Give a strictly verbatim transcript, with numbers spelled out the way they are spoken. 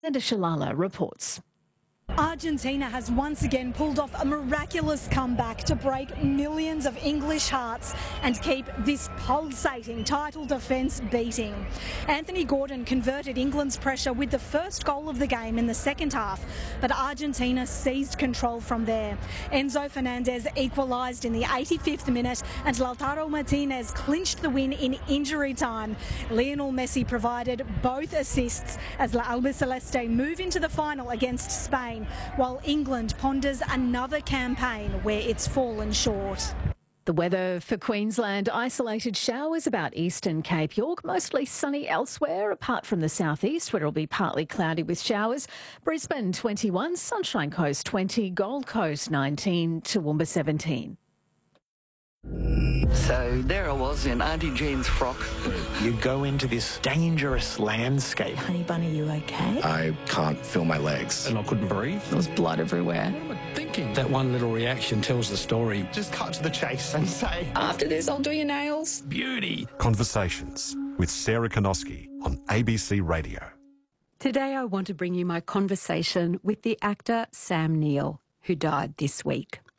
Linda Shalala reports. Argentina has once again pulled off a miraculous comeback to break millions of English hearts and keep this pulsating title defence beating. Anthony Gordon converted England's pressure with the first goal of the game in the second half, but Argentina seized control from there. Enzo Fernandez equalised in the eighty-fifth minute and Lautaro Martinez clinched the win in injury time. Lionel Messi provided both assists as La Albiceleste move into the final against Spain, while England ponders another campaign where it's fallen short. The weather for Queensland: isolated showers about eastern Cape York, mostly sunny elsewhere apart from the southeast where it'll be partly cloudy with showers. Brisbane twenty-one, Sunshine Coast twenty, Gold Coast nineteen, Toowoomba seventeen. So there I was in Auntie Jean's frock. You go into this dangerous landscape. Honey Bunny, you okay? I can't feel my legs. And I couldn't breathe. There was blood everywhere. What am I thinking? That one little reaction tells the story. Just cut to the chase and say, After this, I'll do your nails. Beauty. Conversations with Sarah Konoski on A B C Radio. Today I want to bring you my conversation with the actor Sam Neill, who died this week.